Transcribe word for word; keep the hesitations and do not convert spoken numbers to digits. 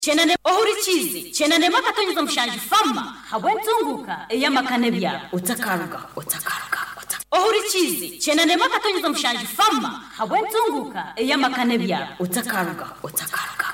Chenane ohurichizi chenane makatonyeza mshanji fama hawenzunguka eyamakane bya utakaruga utakaruga ohurichizi chenane makatonyeza mshanji fama hawenzunguka eyamakane bya utakaruga utakaruga